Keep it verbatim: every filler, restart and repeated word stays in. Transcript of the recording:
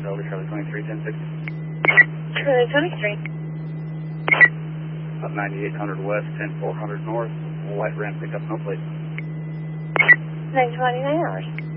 over Charlie twenty-three, ten six. Charlie twenty-three. Up ninety-eight hundred west, ten four hundred north. White ramp pickup, no place. nine twenty-nine hours.